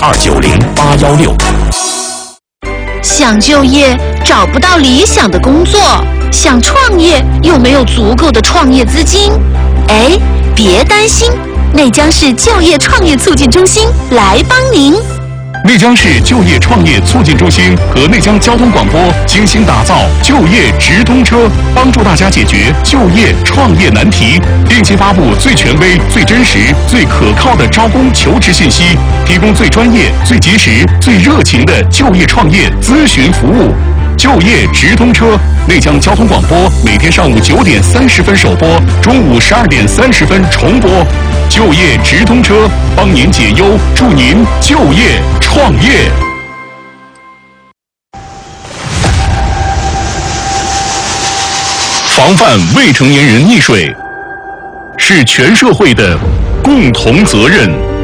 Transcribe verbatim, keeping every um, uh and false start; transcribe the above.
二九零八幺六。 想就业找不到理想的工作，想创业又没有足够的创业资金，哎，别担心，内江市就业创业促进中心来帮您。 内江市就业创业促进中心和内江交通广播精心打造就业直通车，帮助大家解决就业创业难题，定期发布最权威、最真实、最可靠的招工求职信息，提供最专业、最及时、最热情的就业创业咨询服务。就业直通车，内江交通广播每天上午九点三十分首播，中午十二点三十分重播。就业直通车，帮您解忧，助您就业创业。防范未成年人溺水，是全社会的共同责任。